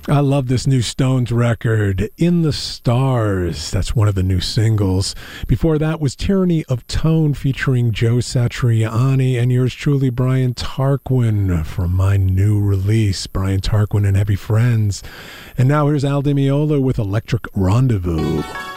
I love this new Stones record, In the Stars. That's one of the new singles. Before that was Tyranny of Tone featuring Joe Satriani, and yours truly, Brian Tarquin, from my new release, Brian Tarquin and Heavy Friends. And now here's Al Di Meola with Electric Rendezvous.